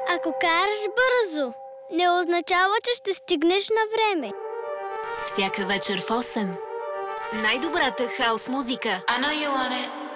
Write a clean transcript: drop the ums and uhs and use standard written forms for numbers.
Ако караш бързо, не означава, че ще стигнеш на време. Всяка вечер в 8. Най-добрата хаус музика. I know you want it.